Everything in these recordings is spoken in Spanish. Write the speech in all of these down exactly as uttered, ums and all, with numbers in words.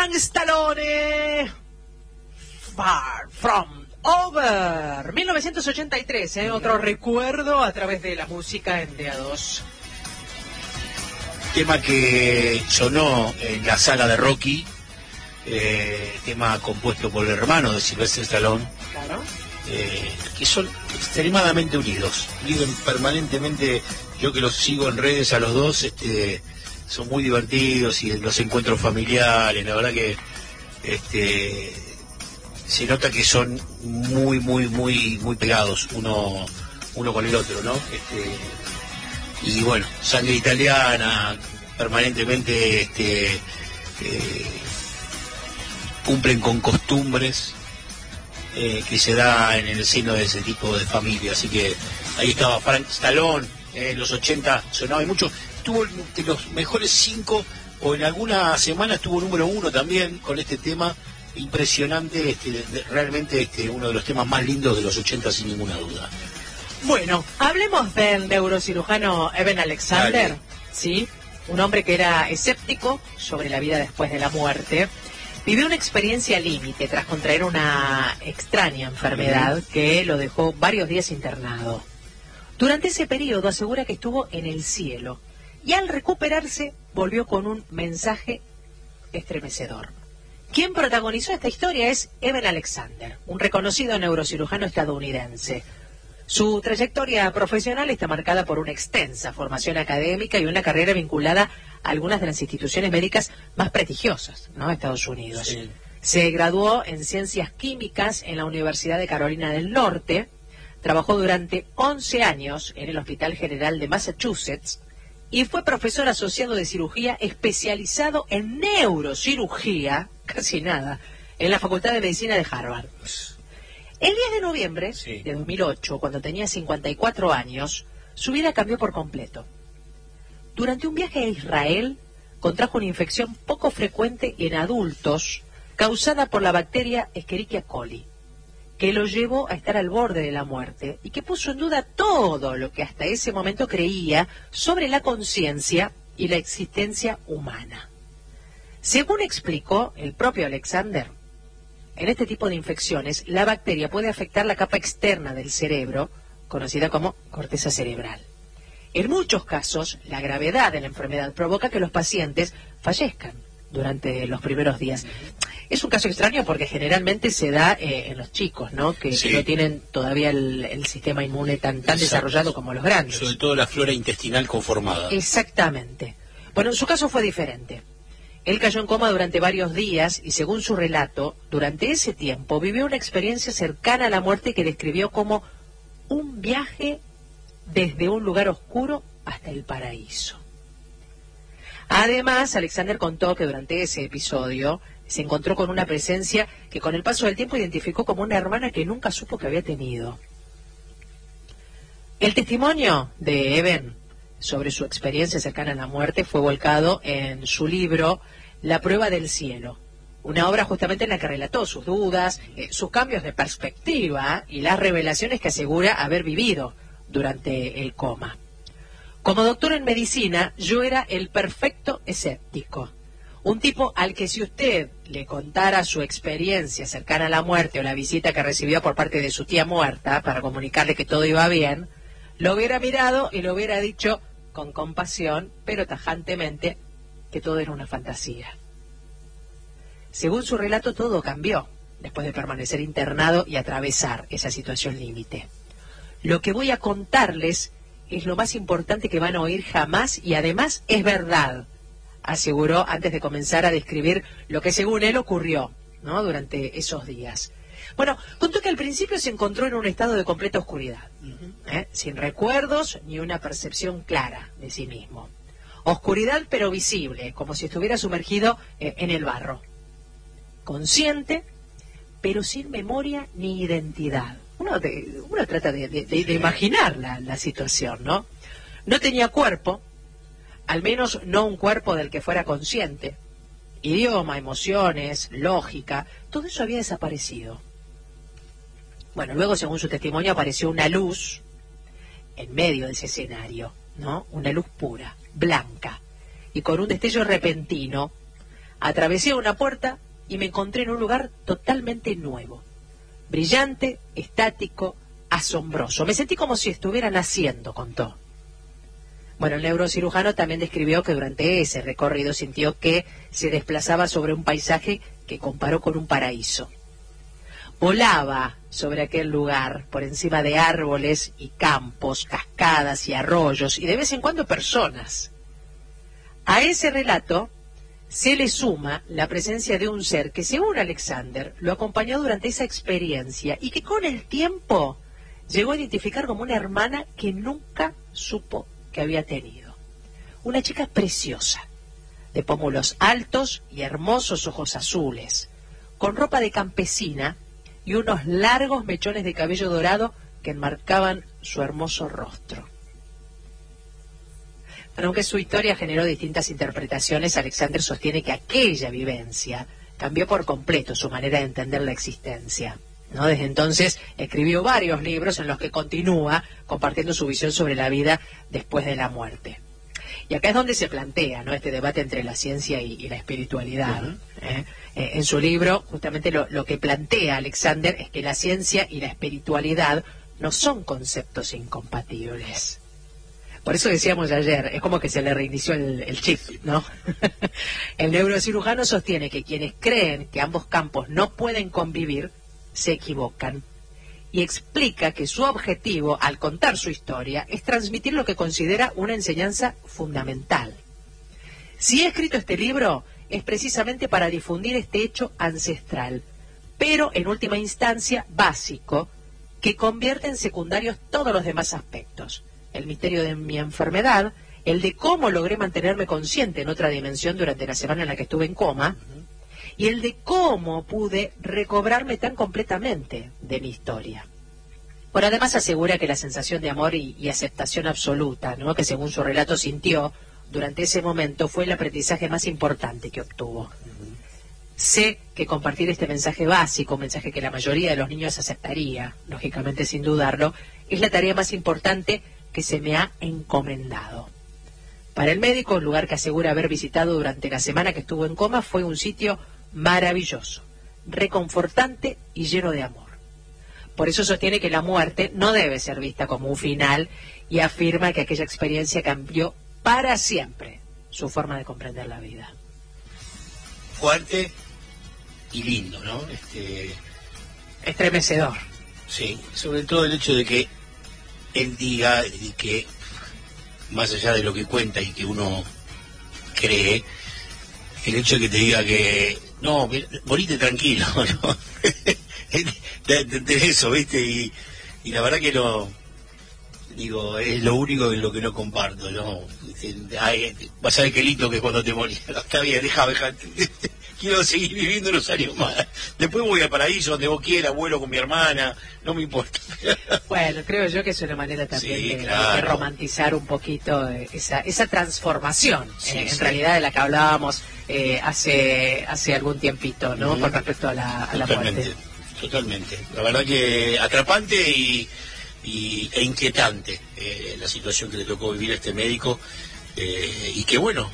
Frank Stallone, Far From Over, mil novecientos ochenta y tres, ¿eh? Otro recuerdo a través de la música en D A dos. Tema que sonó en la saga de Rocky, eh, tema compuesto por el hermano de Sylvester Stallone, Claro. eh, que son extremadamente unidos, viven permanentemente. Yo que los sigo en redes a los dos, este, son muy divertidos, y los encuentros familiares, la verdad que este, se nota que son muy, muy, muy, muy pegados uno, uno con el otro, ¿no? Este, y bueno, sangre italiana, permanentemente este, eh, cumplen con costumbres eh, que se da en el seno de ese tipo de familia. Así que ahí estaba Frank Stallone, eh, en los ochenta sonaba mucho, estuvo entre los mejores cinco, o en alguna semana estuvo número uno también con este tema impresionante, este, de, realmente este, uno de los temas más lindos de los ochenta sin ninguna duda. Bueno, hablemos del neurocirujano Eben Alexander, Dale. ¿sí? Un hombre que era escéptico sobre la vida después de la muerte. Vivió una experiencia límite tras contraer una extraña enfermedad uh-huh. que lo dejó varios días internado. Durante ese periodo asegura que estuvo en el cielo y al recuperarse volvió con un mensaje estremecedor. Quien protagonizó esta historia es Eben Alexander, un reconocido neurocirujano estadounidense. Su trayectoria profesional está marcada por una extensa formación académica y una carrera vinculada a algunas de las instituciones médicas más prestigiosas, ¿no?, de Estados Unidos. Sí. Se graduó en Ciencias Químicas en la Universidad de Carolina del Norte, trabajó durante once años en el Hospital General de Massachusetts y fue profesor asociado de cirugía especializado en neurocirugía, casi nada, en la Facultad de Medicina de Harvard. El diez de noviembre sí. de dos mil ocho, cuando tenía cincuenta y cuatro años, su vida cambió por completo. Durante un viaje a Israel, contrajo una infección poco frecuente en adultos, causada por la bacteria Escherichia coli, que lo llevó a estar al borde de la muerte y que puso en duda todo lo que hasta ese momento creía sobre la conciencia y la existencia humana. Según explicó el propio Alexander, en este tipo de infecciones, la bacteria puede afectar la capa externa del cerebro, conocida como corteza cerebral. En muchos casos, la gravedad de la enfermedad provoca que los pacientes fallezcan durante los primeros días. Es un caso extraño porque generalmente se da eh, en los chicos, ¿no? Que, sí. que no tienen todavía el, el sistema inmune tan, tan desarrollado como los grandes. Sobre todo la flora intestinal conformada. Exactamente. Bueno, en su caso fue diferente. Él cayó en coma durante varios días y, según su relato, durante ese tiempo vivió una experiencia cercana a la muerte que describió como un viaje desde un lugar oscuro hasta el paraíso. Además, Alexander contó que durante ese episodio se encontró con una presencia que con el paso del tiempo identificó como una hermana que nunca supo que había tenido. El testimonio de Eben sobre su experiencia cercana a la muerte fue volcado en su libro La prueba del cielo, una obra justamente en la que relató sus dudas, eh, sus cambios de perspectiva y las revelaciones que asegura haber vivido durante el coma. Como doctor en medicina, yo era el perfecto escéptico, un tipo al que si usted le contara su experiencia cercana a la muerte o la visita que recibió por parte de su tía muerta para comunicarle que todo iba bien, lo hubiera mirado y lo hubiera dicho con compasión, pero tajantemente, que todo era una fantasía. Según su relato, todo cambió después de permanecer internado y atravesar esa situación límite. Lo que voy a contarles es lo más importante que van a oír jamás y además es verdad, aseguró antes de comenzar a describir lo que según él ocurrió, ¿no?, durante esos días. Bueno, contó que al principio se encontró en un estado de completa oscuridad, ¿eh? sin recuerdos ni una percepción clara de sí mismo. Oscuridad pero visible, como si estuviera sumergido eh, en el barro. Consciente, pero sin memoria ni identidad. Uno, de, uno trata de, de, de, de imaginar la, la situación, ¿no? No tenía cuerpo, al menos no un cuerpo del que fuera consciente. Idioma, emociones, lógica, todo eso había desaparecido. Bueno, luego, según su testimonio, apareció una luz en medio de ese escenario, ¿no? Una luz pura, blanca, y con un destello repentino, Atravesé una puerta y me encontré en un lugar totalmente nuevo, brillante, estático, asombroso. Me sentí como si estuviera naciendo, contó. Bueno, el neurocirujano también describió que durante ese recorrido sintió que se desplazaba sobre un paisaje que comparó con un paraíso. Volaba sobre aquel lugar, por encima de árboles y campos, cascadas y arroyos, y de vez en cuando personas. A ese relato se le suma la presencia de un ser que, según Alexander, lo acompañó durante esa experiencia y que con el tiempo llegó a identificar como una hermana que nunca supo que había tenido. Una chica preciosa, de pómulos altos y hermosos ojos azules, con ropa de campesina y unos largos mechones de cabello dorado que enmarcaban su hermoso rostro. Pero aunque su historia generó distintas interpretaciones, Alexander sostiene que aquella vivencia cambió por completo su manera de entender la existencia, ¿no? Desde entonces escribió varios libros en los que continúa compartiendo su visión sobre la vida después de la muerte. Y acá es donde se plantea, ¿no?, este debate entre la ciencia y, y la espiritualidad. Uh-huh. ¿eh? Eh, en su libro, justamente lo, lo que plantea Alexander es que la ciencia y la espiritualidad no son conceptos incompatibles. Por eso decíamos ayer, es como que se le reinició el, el chip, ¿no? El neurocirujano sostiene que quienes creen que ambos campos no pueden convivir se equivocan, y explica que su objetivo al contar su historia es transmitir lo que considera una enseñanza fundamental. Si he escrito este libro es precisamente para difundir este hecho ancestral, pero en última instancia básico, que convierte en secundarios todos los demás aspectos. El misterio de mi enfermedad, el de cómo logré mantenerme consciente en otra dimensión durante la semana en la que estuve en coma, y el de cómo pude recobrarme tan completamente de mi historia. Por además asegura que la sensación de amor y, y aceptación absoluta, ¿no?, que según su relato sintió durante ese momento, fue el aprendizaje más importante que obtuvo. Uh-huh. Sé que compartir este mensaje básico, un mensaje que la mayoría de los niños aceptaría, lógicamente sin dudarlo, es la tarea más importante que se me ha encomendado. Para el médico, el lugar que asegura haber visitado durante la semana que estuvo en coma fue un sitio maravilloso, reconfortante y lleno de amor. Por eso sostiene que la muerte no debe ser vista como un final y afirma que aquella experiencia cambió para siempre su forma de comprender la vida. Fuerte y lindo, ¿no? Este... Estremecedor. Sí, sobre todo el hecho de que él diga y que, más allá de lo que cuenta y que uno cree, el hecho de que te diga que no, morite tranquilo, ¿no? de, de, de eso, ¿viste? Y, y la verdad que no, digo, es lo único en lo que no comparto, ¿no? Ay, vas a ver qué lindo que es cuando te morís. Está bien, déjame, déjame. Quiero seguir viviendo unos años más. Después voy al paraíso, donde vos quieras, vuelo con mi hermana, no me importa. Bueno, creo yo que es una manera también sí, de, claro. de romantizar un poquito esa, esa transformación, sí, eh, en sí. realidad de la que hablábamos eh, hace hace algún tiempito, ¿no? Mm. Con respecto a la, a la totalmente, muerte. Totalmente. La verdad que atrapante y, y e inquietante eh, la situación que le tocó vivir a este médico eh, y que bueno,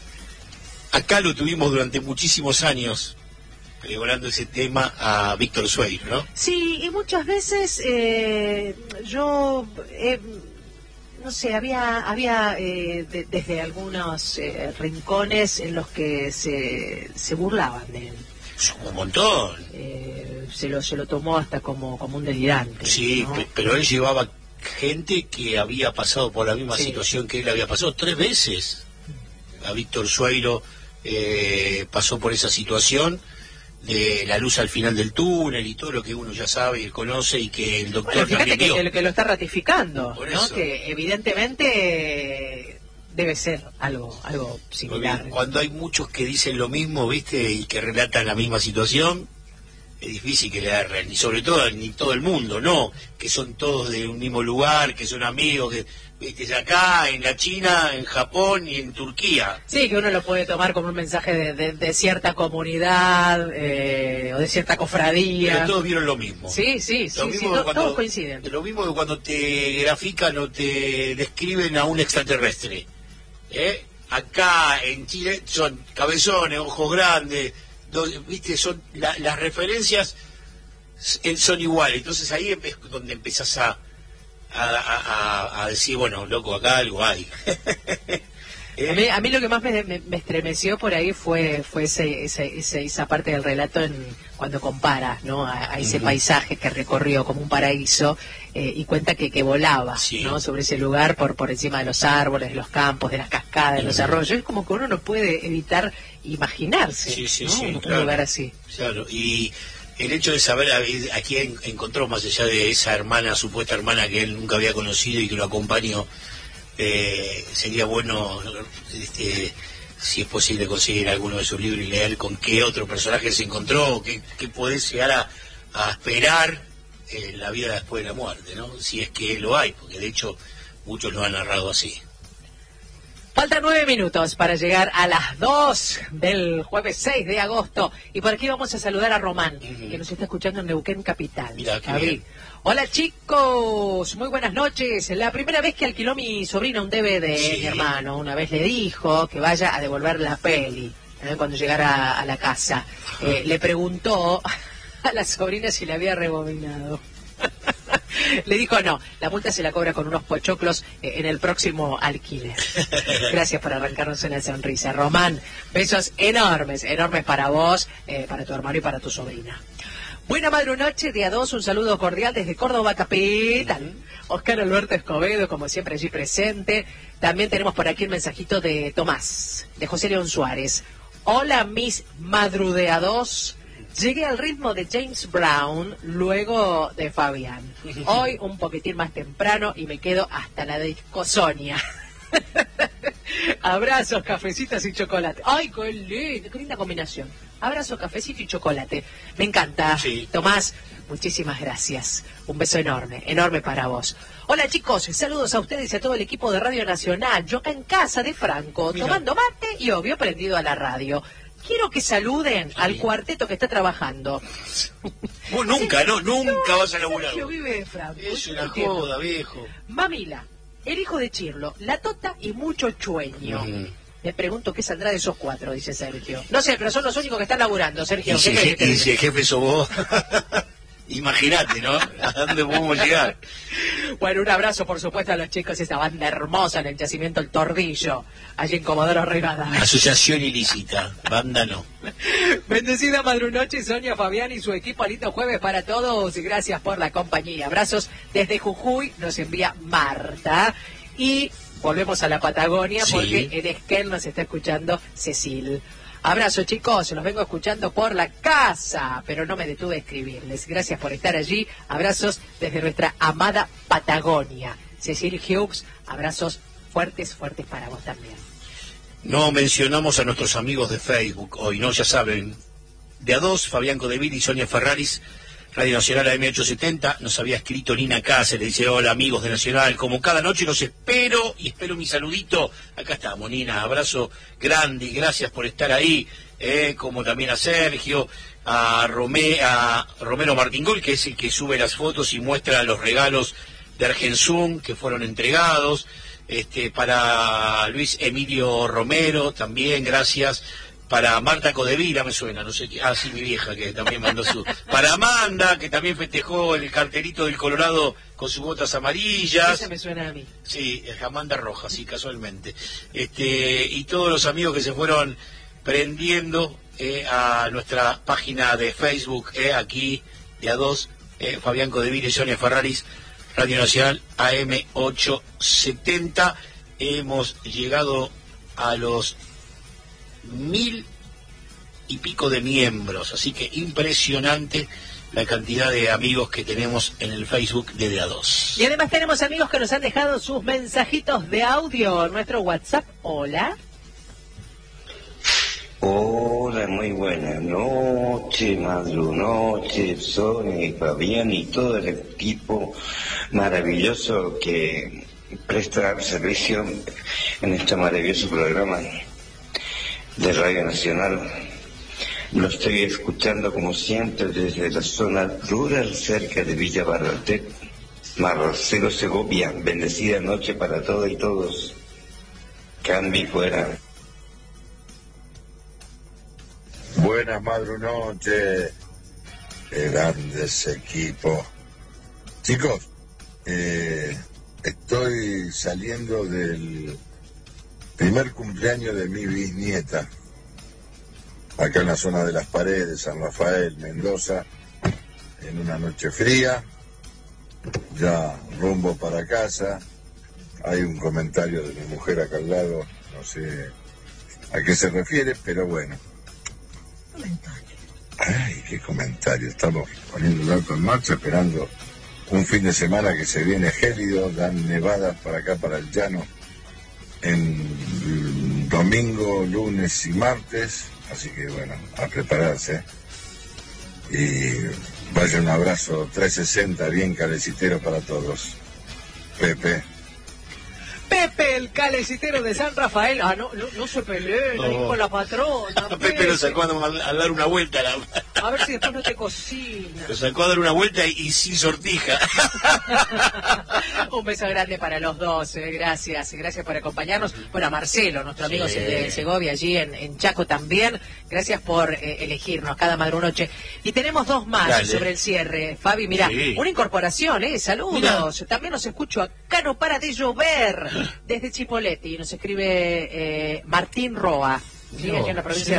acá lo tuvimos durante muchísimos años pregonando ese tema a Víctor Sueiro, ¿no? Sí, y muchas veces eh, yo, eh, no sé, había había eh, de, desde algunos eh, rincones en los que se, se burlaban de él. Un montón. Eh, se lo se lo tomó hasta como, como un delirante. Sí, ¿no? pe- pero él llevaba gente que había pasado por la misma sí. situación que él había pasado tres veces. A Víctor Sueiro eh, pasó por esa situación de la luz al final del túnel y todo lo que uno ya sabe y conoce y que el doctor bueno, fíjate también que, vio. que lo está ratificando, Por ¿no? eso. Que evidentemente debe ser algo algo similar. Cuando hay muchos que dicen lo mismo, ¿viste? Y que relatan la misma situación, es difícil que le agarren, y sobre todo ni todo el mundo, no, que son todos de un mismo lugar, que son amigos, que viste acá, en la China, en Japón y en Turquía. Sí, que uno lo puede tomar como un mensaje de, de, de cierta comunidad eh, o de cierta cofradía. Pero todos vieron lo mismo. Sí, sí, lo sí, mismo sí que to, cuando, todos coinciden. Lo mismo que cuando te grafican o te describen a un extraterrestre. ¿Eh? acá en Chile son cabezones, ojos grandes, do, viste, son la, las referencias son iguales, entonces ahí es donde empezás a a, a, a decir, bueno, loco, acá algo hay. A mí, a mí lo que más me, me, me estremeció por ahí fue fue ese, ese, ese, esa parte del relato en cuando compara, ¿no? a, a ese uh-huh. paisaje que recorrió como un paraíso eh, y cuenta que, que volaba, sí. ¿no? sobre ese lugar por por encima de los árboles, de los campos, de las cascadas, de uh-huh. los arroyos. Es como que uno no puede evitar imaginarse, sí, sí, ¿no? sí, un, claro, un lugar así. Claro, y el hecho de saber a, a quién encontró, más allá de esa hermana, supuesta hermana que él nunca había conocido y que lo acompañó, Eh, sería bueno, este, si es posible, conseguir alguno de sus libros y leer con qué otro personaje se encontró, qué, qué podés llegar a, a esperar en eh, la vida después de la muerte, ¿no? Si es que lo hay, porque de hecho muchos lo han narrado así. Faltan nueve minutos para llegar a las dos del jueves seis de agosto. Y por aquí vamos a saludar a Román, uh-huh. que nos está escuchando en Neuquén Capital. Mirá, qué bien. Hola chicos, muy buenas noches. La primera vez que alquiló mi sobrina un D V D, sí. mi hermano, una vez le dijo que vaya a devolver la peli ¿eh? cuando llegara a la casa. Eh, le preguntó a la sobrina si le había rebobinado. Le dijo no, la multa se la cobra con unos pochoclos eh, en el próximo alquiler. Gracias por arrancarnos una sonrisa. Román, besos enormes, enormes para vos, eh, para tu hermano y para tu sobrina. Buena madrunoche, día dos, un saludo cordial desde Córdoba Capital. Uh-huh. Oscar Alberto Escobedo, como siempre, allí presente. También tenemos por aquí un mensajito de Tomás, de José León Suárez. Hola, mis madrudeados. Llegué al ritmo de James Brown, luego de Fabián. Hoy un poquitín más temprano y me quedo hasta la disco Sonia. Abrazos, cafecitos y chocolate. ¡Ay, qué lindo! ¡Qué linda combinación! Abrazos, cafecito y chocolate. Me encanta. Sí. Tomás, muchísimas gracias. Un beso enorme, enorme para vos. Hola chicos, saludos a ustedes y a todo el equipo de Radio Nacional. Yo acá en casa de Franco, Mira. tomando mate y obvio prendido a la radio. Quiero que saluden sí. al cuarteto que está trabajando. Vos nunca, no, nunca no, vas a laburar. Sergio vive de Franco. Es una joda, viejo. Mamila, el hijo de Chirlo, la Tota y mucho Chueño. Mm. Le pregunto qué saldrá de esos cuatro, dice Sergio. No sé, pero son los únicos que están laburando, Sergio. Y si, ¿Qué je- y si el jefe sos vos, imagínate, ¿no? ¿A dónde podemos llegar? Bueno, un abrazo, por supuesto, a los chicos, esa banda hermosa en el yacimiento El Tordillo, allí en Comodoro Rivadavia. Asociación ilícita, banda no. Bendecida madrunoche, Sonia, Fabián y su equipo. Lindo jueves para todos y gracias por la compañía. Abrazos desde Jujuy, nos envía Marta. Y volvemos a la Patagonia sí. porque en Esquel nos está escuchando Cecil. Abrazo chicos, los vengo escuchando por la casa, pero no me detuve a escribirles. Gracias por estar allí. Abrazos desde nuestra amada Patagonia. Cecil Hughes, abrazos fuertes, fuertes para vos también. No mencionamos a nuestros amigos de Facebook hoy, ¿no? Ya saben, de a dos, Fabián Codevil y Sonia Ferraris. Radio Nacional A M ochocientos setenta, nos había escrito Nina Cáceres, dice, hola amigos de Nacional, como cada noche los espero y espero mi saludito. Acá estamos, Nina, abrazo grande y gracias por estar ahí, eh, como también a Sergio, a, Romé, a Romero Martingol, que es el que sube las fotos y muestra los regalos de Argensum que fueron entregados, este, para Luis Emilio Romero, también gracias. Para Marta Codevila me suena, no sé qué. Ah, sí, mi vieja, que también mandó su. Para Amanda, que también festejó el cartelito del Colorado con sus botas amarillas. Esa me suena a mí. Sí, es Amanda Roja, sí, casualmente. Este, y todos los amigos que se fueron prendiendo eh, a nuestra página de Facebook, eh, aquí, de a dos, eh, Fabián Codevila y Sonia Ferraris, Radio Nacional A M ochocientos setenta. Hemos llegado a los mil y pico de miembros, así que impresionante la cantidad de amigos que tenemos en el Facebook de D A dos. Y además tenemos amigos que nos han dejado sus mensajitos de audio en nuestro WhatsApp. Hola. Hola, muy buenas noches, madrunoche, Sonia y Fabián y todo el equipo maravilloso que presta servicio en este maravilloso programa de Radio Nacional. Lo estoy escuchando como siempre desde la zona rural cerca de Villa Barrotet, Marcelo Segovia. Bendecida noche para todas y todos. Cambi fuera. Buenas madrunoches, grandes equipos. Chicos, eh, estoy saliendo del primer cumpleaños de mi bisnieta, acá en la zona de Las Paredes, San Rafael, Mendoza, en una noche fría, ya rumbo para casa. Hay un comentario de mi mujer acá al lado, no sé a qué se refiere, pero bueno. Ay, qué comentario. Estamos poniendo el auto en marcha, esperando un fin de semana que se viene gélido, dan nevadas para acá, para el llano, en domingo, lunes y martes, así que bueno, a prepararse. Y vaya un abrazo trescientos sesenta bien calecitero para todos. Pepe. Pepe, el calecitero de San Rafael. Ah, no, no, no se peleen ahí No. con la patrona. Pepe, Pepe lo sacó a, a dar una vuelta. La... A ver si después no te cocina. Lo sacó a dar una vuelta y, y sin sortija. Un beso grande para los dos, eh, gracias, gracias por acompañarnos. Bueno, a Marcelo, nuestro amigo Sí. de Segovia, allí en, en Chaco también, gracias por eh, elegirnos cada madrunoche. Y tenemos dos más Dale. sobre el cierre. Fabi, mira, Sí. una incorporación, ¿eh? Saludos. Mirá. También nos escucho acá, no para de llover, desde Chipoleti, nos escribe eh, Martín Roa, ¿sí? No, Aquí en la provincia sí. de